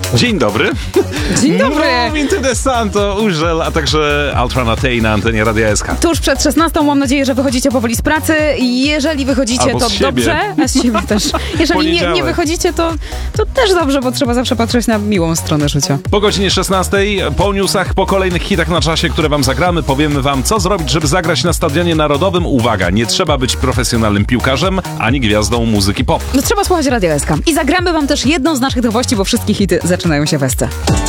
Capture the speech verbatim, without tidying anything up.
Dzień dobry. Dzień dobry. Moving to the Sun to Urzel, a także Altranatej na antenie Radia S K. Tuż przed szesnastą mam nadzieję, że wychodzicie powoli z pracy. Jeżeli wychodzicie, Albo to z siebie. dobrze. A z siebie też. Jeżeli nie, nie Poniedziałek. wychodzicie, to, to też dobrze, bo trzeba zawsze patrzeć na miłą stronę życia. Po godzinie szesnastej, po newsach, po kolejnych hitach na czasie, które wam zagramy, powiemy wam, co zrobić, żeby zagrać na Stadionie Narodowym. Uwaga, nie trzeba być profesjonalnym piłkarzem, ani gwiazdą muzyki pop. No trzeba słuchać Radia S K. I zagramy wam też jedną z naszych nowości, bo wszystkie hity zaczynają się w S C.